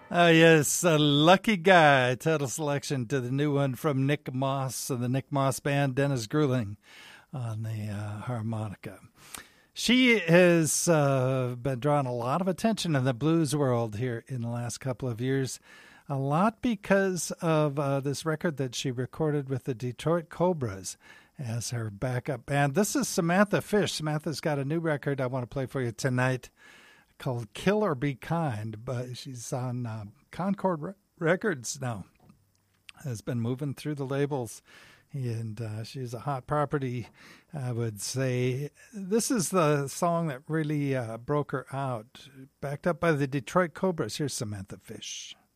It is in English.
Yes, a lucky guy. Title selection to the new one from Nick Moss and the Nick Moss Band. Dennis Gruling on the harmonica. She has been drawing a lot of attention in the blues world here in the last couple of years. A lot because of this record that she recorded with the Detroit Cobras as her backup band. This is Samantha Fish. Samantha's got a new record I want to play for you tonight called Kill or Be Kind, but she's on Concord Records now. Has been moving through the labels, and she's a hot property, I would say. This is the song that really broke her out. Backed up by the Detroit Cobras. Here's Samantha Fish.